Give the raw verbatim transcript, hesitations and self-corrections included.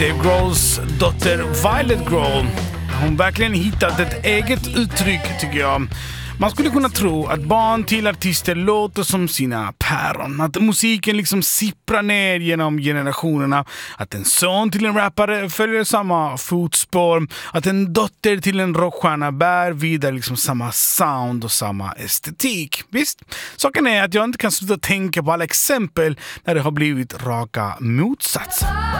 Dave Grohls dotter Violet Grohl. Hon verkligen hittat ett eget uttryck, tycker jag. Man skulle kunna tro att barn till artister låter som sina päron. Att musiken liksom sipprar ner genom generationerna. Att en son till en rappare följer samma fotspår. Att en dotter till en rockstjärna bär vidare liksom samma sound och samma estetik. Visst, saken är att jag inte kan sluta tänka på alla exempel när det har blivit raka motsatser.